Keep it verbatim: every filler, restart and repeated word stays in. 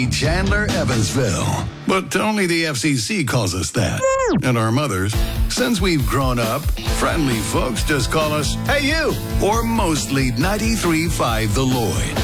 Chandler, Evansville. But only the F C C calls us that. And our mothers, since we've grown up, friendly folks just call us, "Hey you," or mostly ninety-three point five The Lloyd.